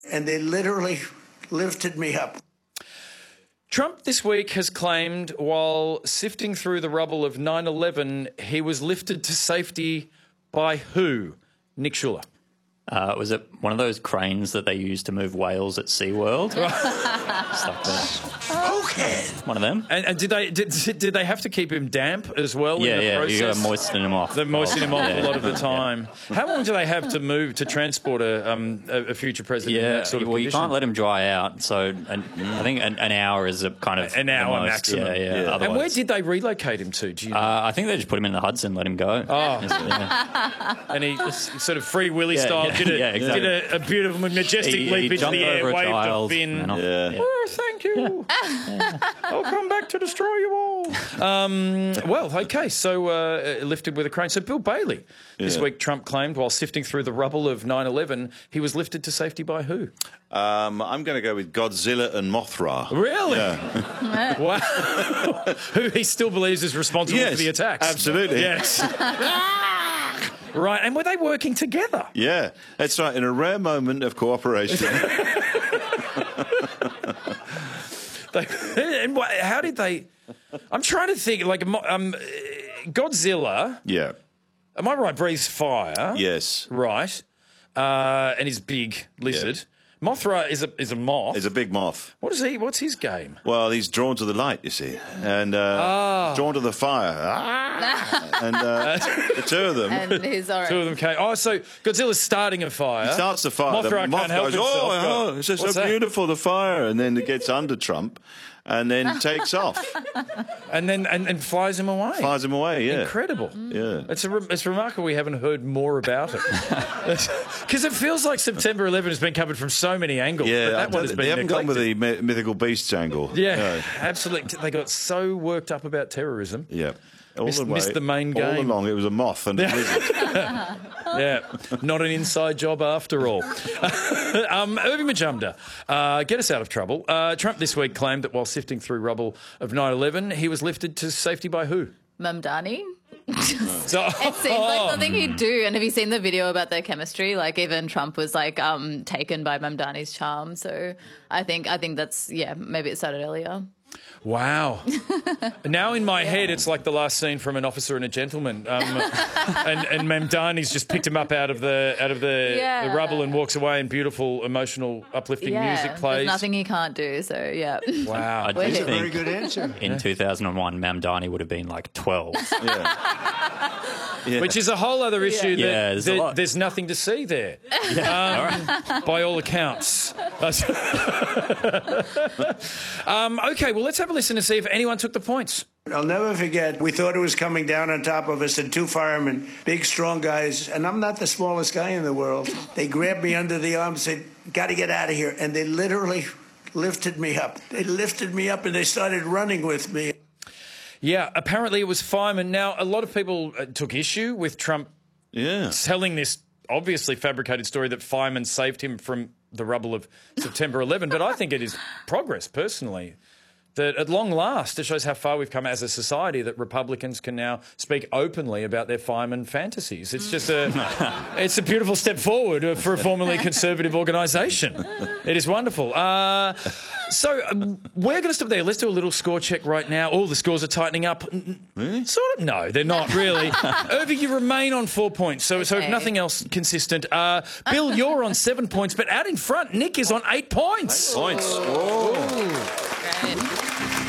And they literally lifted me up. Trump this week has claimed while sifting through the rubble of 9/11, he was lifted to safety by who? Nick Schuller. Was it one of those cranes that they use to move whales at SeaWorld? Stuck there. Okay. One of them. And did they have to keep him damp as well in the process? You got to moisten him off. They moisten him off a lot of the time. How long do they have to transport a future president in that sort of condition? You can't let him dry out. So I think an hour is a kind of an hour maximum. Yeah. And where did they relocate him to? Do you know? I think they just put him in the Hudson, let him go. And he just sort of Free Willy style did a beautiful, majestic leap into the air, waved a fin. Oh, thank you. I'll come back to destroy you all. So lifted with a crane. So Bill Bailey, this week Trump claimed while sifting through the rubble of 9/11, he was lifted to safety by who? I'm going to go with Godzilla and Mothra. Really? Yeah. Wow. Who he still believes is responsible for the attacks. Absolutely. Yes. Right, and were they working together? Yeah, that's right, in a rare moment of cooperation. And how did they... I'm trying to think, Godzilla... Yeah. Am I right? Breathes fire. Yes. Right. And is big lizard. Yeah. Mothra is a moth. Is a big moth. What's his game? Well, he's drawn to the light, you see, and drawn to the fire. And the two of them. And he's all right. Two of them came. Oh, so Godzilla's starting a fire. He starts the fire. Mothra the moth can't help goes, himself. oh, it's just so beautiful, the fire, and then it gets under Trump. And then takes off. And then flies him away. Flies him away, yeah. Incredible. Yeah. It's remarkable we haven't heard more about it. Because it feels like September 11 has been covered from so many angles. Yeah, but that one has been they haven't gone neglected. with the mythical beasts angle. Yeah, absolutely. They got so worked up about terrorism. Yeah. Missed the main game. All along, it was a moth and a lizard. Yeah, not an inside job after all. Irving Majumdar, get us out of trouble. Trump this week claimed that while sifting through rubble of 9/11, he was lifted to safety by who? Mamdani. It seems like something he'd do. And have you seen the video about their chemistry? Like even Trump was taken by Mamdani's charm. So I think that's maybe it started earlier. Wow. Now in my head, it's like the last scene from An Officer and a Gentleman. And Mamdani's just picked him up out of the rubble and walks away, and beautiful, emotional, uplifting music plays. There's nothing he can't do, so yeah. Wow. I do think a very good answer. In 2001, Mamdani would have been like 12. Yeah. Which is a whole other issue. Yeah, There's nothing to see there, by all accounts. Okay, well, let's have a listen to see if anyone took the points. I'll never forget, we thought it was coming down on top of us, and two firemen, big, strong guys, and I'm not the smallest guy in the world. They grabbed me under the arm and said, got to get out of here. And they literally lifted me up. They lifted me up and they started running with me. Yeah, apparently it was firemen. Now, a lot of people took issue with Trump telling this obviously fabricated story that firemen saved him from the rubble of September 11, but I think it is progress, personally, that at long last it shows how far we've come as a society that Republicans can now speak openly about their fireman fantasies. It's just it's a beautiful step forward for a formerly conservative organisation. It is wonderful. So we're going to stop there. Let's do a little score check right now. All the scores are tightening up. Really? Sort of. No, they're not really. Irving, you remain on 4 points. So if nothing else consistent. Bill, you're on 7 points, but out in front, Nick is on 8 points. 8 points. Great.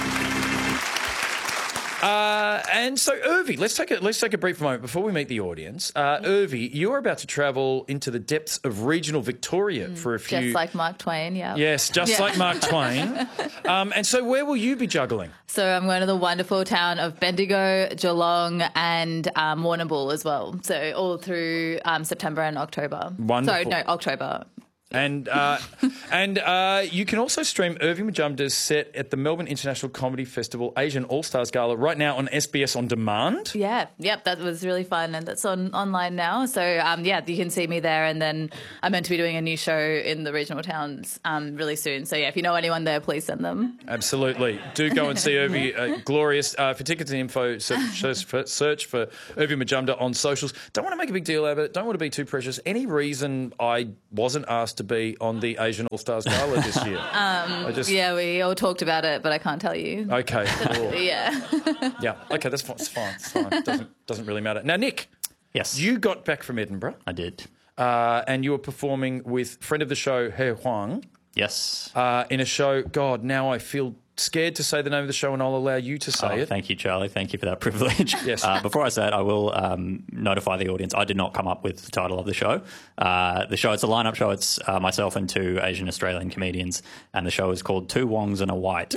And so, Irvie, let's take a brief moment before we meet the audience. Irvie, you're about to travel into the depths of regional Victoria for a few... Just like Mark Twain, yeah. Yes, like Mark Twain. And so where will you be juggling? So I'm going to the wonderful town of Bendigo, Geelong and Warrnambool as well. So all through September and October. Wonderful. Sorry, no, October. And you can also stream Irving Majumdar's set at the Melbourne International Comedy Festival Asian All-Stars Gala right now on SBS On Demand. Yeah, yep, that was really fun, and that's online now. So, you can see me there, and then I'm meant to be doing a new show in the regional towns really soon. So, if you know anyone there, please send them. Absolutely. Do go and see Irving. Glorious. For tickets and info, search for Irving Majumdar on socials. Don't want to make a big deal out of it. Don't want to be too precious. Any reason I wasn't asked to to be on the Asian All-Stars Gala this year? Yeah, we all talked about it, but I can't tell you. Okay. Cool. Yeah. Yeah. Okay, that's fine. It's fine. It's fine. Doesn't really matter. Now, Nick. Yes. You got back from Edinburgh. I did. And you were performing with friend of the show, He Huang. Yes. In a show, God, now I feel scared to say the name of the show, and I'll allow you to say it. Thank you, Charlie. Thank you for that privilege. Yes. Before I say it, I will notify the audience. I did not come up with the title of the show. It's a lineup show. It's myself and two Asian Australian comedians, and the show is called Two Wongs and a White.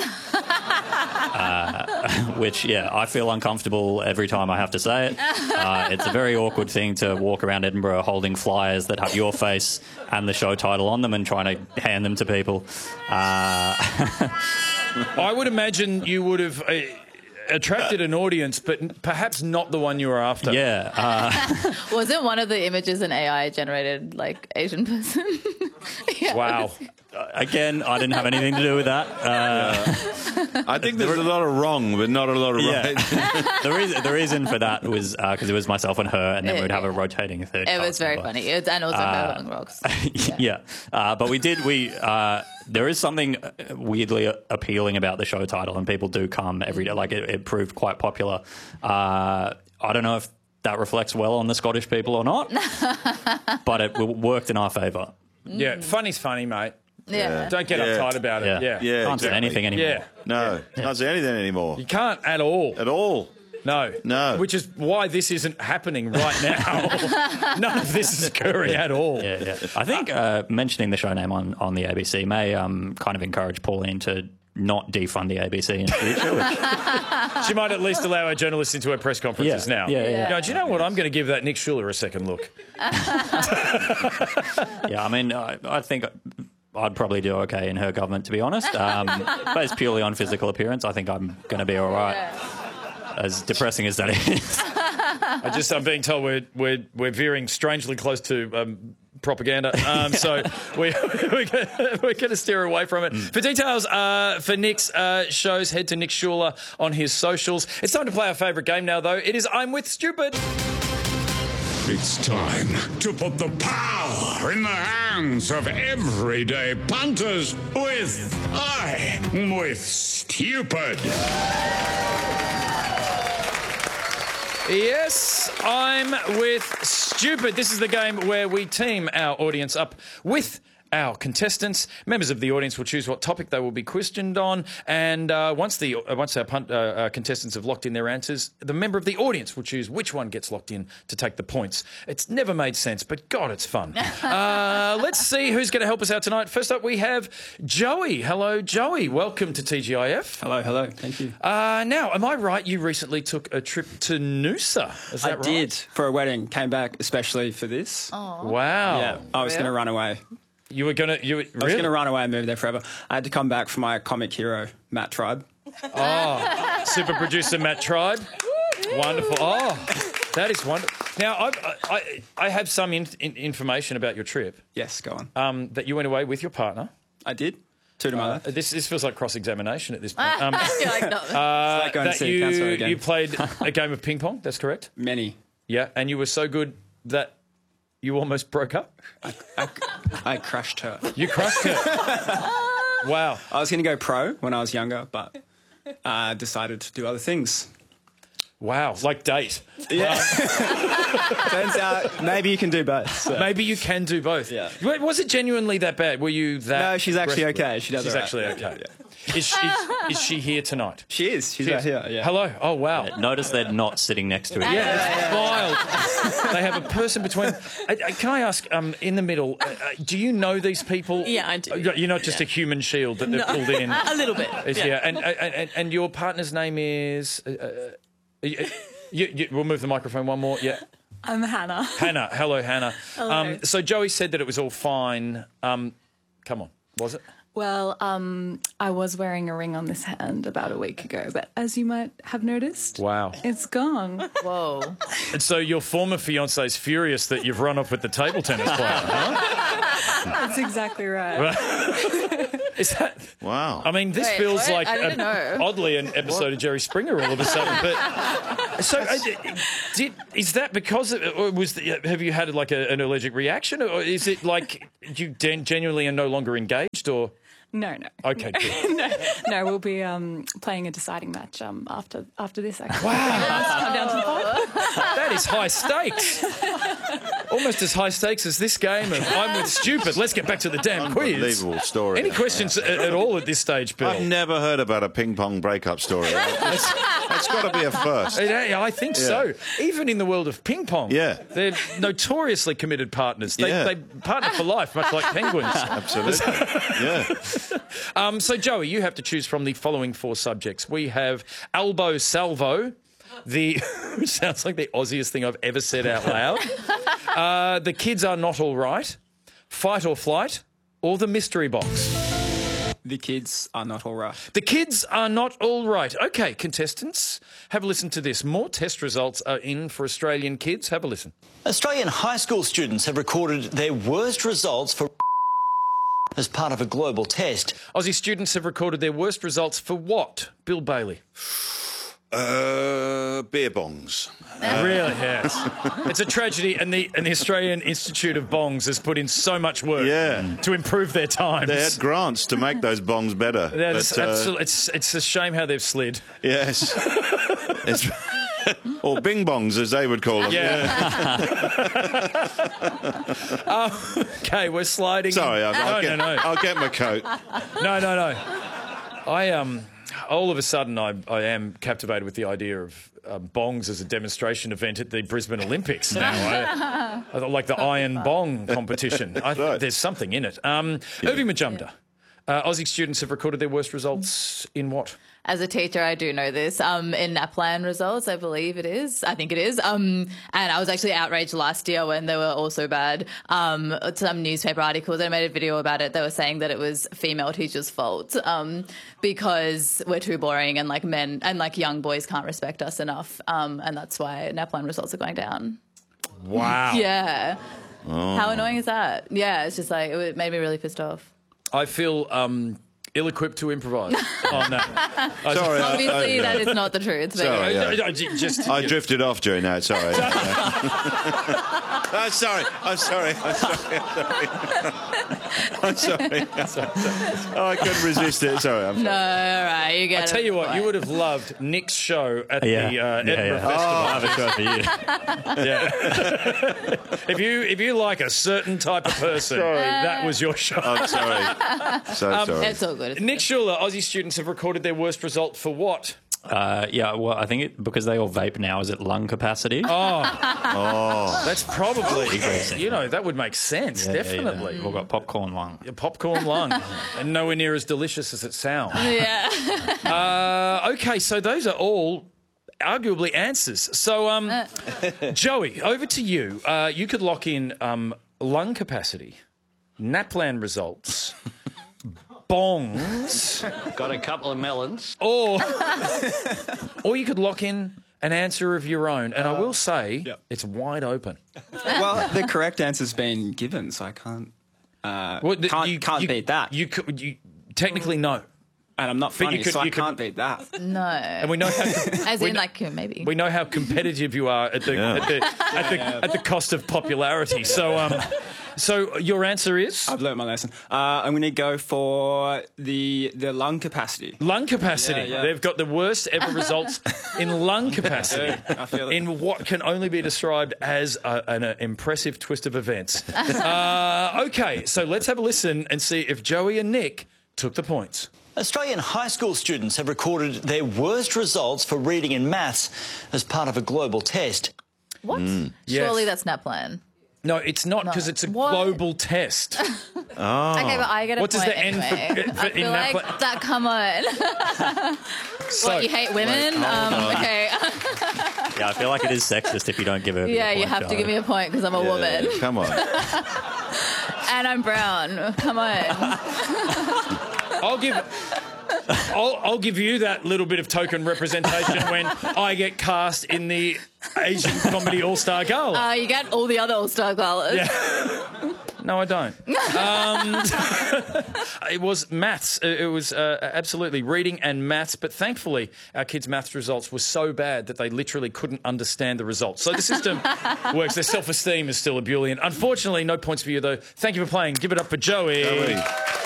Which, I feel uncomfortable every time I have to say it. It's a very awkward thing to walk around Edinburgh holding flyers that have your face and the show title on them and trying to hand them to people. I would imagine you would have attracted an audience, but perhaps not the one you were after. Yeah. Wasn't one of the images an AI generated, like, Asian person? Yeah. Wow. Again, I didn't have anything to do with that. I think there's a lot of wrong, but not a lot of right. The reason for that was because it was myself and her, and then we'd have a rotating third. It was very funny. And also Her Huang rocks. Yeah. But there is something weirdly appealing about the show title, and people do come every day. Like, it proved quite popular. I don't know if that reflects well on the Scottish people or not, but it worked in our favour. Yeah, funny's funny, mate. Yeah. Don't get uptight about it. Yeah. Can't say anything anymore. Yeah. No, can't say anything anymore. You can't at all. At all. No. Which is why this isn't happening right now. None of this is occurring at all. Yeah. I think mentioning the show name on the ABC may kind of encourage Pauline to not defund the ABC in the future. She might at least allow her journalists into her press conferences now. Yeah. No, do you know what? I'm going to give that Nick Schuler a second look. Yeah, I mean, I think I'd probably do okay in her government, to be honest. Based purely on physical appearance, I think I'm going to be all right. As depressing as that is. I'm being told we're veering strangely close to propaganda, so we're going to steer away from it. For details for Nick's shows, head to Nick Schuler on his socials. It's time to play our favourite game now, though. It is I'm With Stupid. It's time to put the power in the hands of everyday punters with I'm With Stupid. Yes, I'm With Stupid. This is the game where we team our audience up with our contestants. Members of the audience will choose what topic they will be questioned on, and once our contestants have locked in their answers, the member of the audience will choose which one gets locked in to take the points. It's never made sense, but God, it's fun. Let's see who's going to help us out tonight. First up, we have Joey. Hello, Joey. Welcome to TGIF. Hello. Thank you. Now, am I right? You recently took a trip to Noosa. Is that right? I did, for a wedding. Came back especially for this. Oh. Wow. Yeah, I was going to run away. I was going to run away and move there forever. I had to come back for my comic hero, Matt Tribe. Oh, super producer Matt Tribe. Wonderful. Oh, that is wonderful. Now, I have some information about your trip. Yes, go on. That you went away with your partner. I did. Two to my left. This feels like cross-examination at this point. I feel like not. Like going to see counselor again. You played a game of ping pong, that's correct? Many. Yeah, and you were so good that you almost broke up? I crushed her. You crushed her? Wow. I was going to go pro when I was younger, but I decided to do other things. Wow, like date. Yeah. Turns out maybe you can do both. So. Maybe you can do both. Yeah. Was it genuinely that bad? Were you that... No, she's actually desperate? okay. She does She's all right. actually okay. Yeah. Is she here tonight? She is. She's right here. Yeah. Hello. Oh, wow. Notice they're not sitting next to each other. Yeah, it's wild. They have a person between... Can I ask, in the middle, do you know these people? Yeah, I do. You're not just a human shield that they've pulled in? A little bit. Yeah. And your partner's name is... we'll move the microphone one more. Yeah. I'm Hannah. Hannah. Hello, Hannah. Hello. So Joey said that it was all fine. Come on. Was it? Well, I was wearing a ring on this hand about a week ago, but as you might have noticed, Wow. it's gone. Whoa. And so your former fiance's furious that you've run off with the table tennis player, huh? That's exactly right. Is that... Wow. I mean, this Wait, feels what? like I didn't know. oddly an episode of Jerry Springer all of a sudden, but So, is that because or have you had like an allergic reaction, or is it like you genuinely are no longer engaged, or? No. Okay, good. No, we'll be playing a deciding match after this. Actually. Wow. Come down to the pod. That is high stakes. Almost as high stakes as this game of I'm with stupid. Let's get back to the damn quiz. Unbelievable story. Any questions at all at this stage, Bill? I've never heard about a ping pong breakup story. That's got to be a first. Yeah, I think so. Even in the world of ping pong, they're notoriously committed partners. They partner for life, much like penguins. Absolutely. Yeah. So, Joey, you have to choose from the following 4 subjects. We have elbow salvo. Sounds like the Aussiest thing I've ever said out loud. The kids are not all right. Fight or flight, or the mystery box. The kids are not all right. The kids are not all right. Okay, contestants, have a listen to this. More test results are in for Australian kids. Have a listen. Australian high school students have recorded their worst results for as part of a global test. Aussie students have recorded their worst results for what? Bill Bailey. Beer bongs. Really, yes. It's a tragedy, and the Australian Institute of Bongs has put in so much work to improve their times. They had grants to make those bongs better. It's a shame how they've slid. Yes. Or bing bongs, as they would call them. Okay, we're sliding. Sorry, I'll get my coat. No. All of a sudden, I am captivated with the idea of bongs as a demonstration event at the Brisbane Olympics now. I like the iron bong competition. There's something in it. Irving Majumdar. Aussie students have recorded their worst results in what? As a teacher, I do know this. In NAPLAN results, I believe it is. I think it is. And I was actually outraged last year when they were all so bad. Some newspaper articles, I made a video about it. They were saying that it was female teachers' fault because we're too boring and like men and like young boys can't respect us enough. And that's why NAPLAN results are going down. Wow. Yeah. Oh. How annoying is that? Yeah, it's just like, it made me really pissed off. I feel ill-equipped to improvise on that. Sorry, obviously that is not the truth. But sorry, I drifted off during that. Sorry. I'm sorry. Oh, I couldn't resist it. Sorry. No, all right, you get it. I tell you what, you would have loved Nick's show at the Edinburgh Festival. I have a show for you. If you like a certain type of person, that was your show. I'm sorry. Sorry. It's all good. Nick Schuler, Aussie students have recorded their worst result for what? Well, I think because they all vape now, is it lung capacity? That's probably, that would make sense, definitely. We've got popcorn lung. Popcorn lung, and nowhere near as delicious as it sounds. Yeah. Okay, so those are all arguably answers. So, Joey, over to you. You could lock in lung capacity, NAPLAN results, bongs. Got a couple of melons. Or you could lock in an answer of your own. And I will say, it's wide open. Well, the correct answer's been given, so I can't can't beat that. You technically no. And I'm not funny, so I can't beat that. No. And we know how maybe. We know how competitive you are at the cost of popularity. So your answer is? I've learnt my lesson. I'm going to go for the lung capacity. Lung capacity. Yeah. They've got the worst ever results in lung capacity. I feel it. In what can only be described as an impressive twist of events. Okay, so let's have a listen and see if Joey and Nick took the points. Australian high school students have recorded their worst results for reading and maths as part of a global test. What? Surely that's NAPLAN. No, it's not because it's a global test. Okay, but I get a what point does the anyway. N for I feel like that, come on. What, you hate women? Okay. Yeah, I feel like it is sexist if you don't give her a Yeah, point, you have to give me a point because I'm a woman. Come on. And I'm brown. Come on. I'll give you that little bit of token representation when I get cast in the Asian Comedy All-Star Gala. You get all the other All-Star Galas. Yeah. No, I don't. It was maths. It was absolutely reading and maths. But thankfully, our kids' maths results were so bad that they literally couldn't understand the results. So the system works. Their self-esteem is still ebullient. Unfortunately, no points for you, though. Thank you for playing. Give it up for Joey.